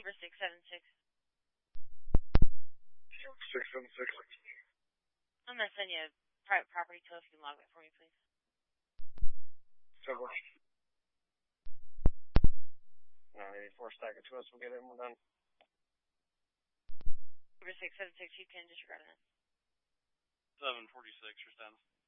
Beaver 676. 676. I'm going to send you a private property tow if you can log it for me, please. 7. 984 stack it to us. We'll get it and we're done. Beaver 676, you can disregard that. 746, you're done.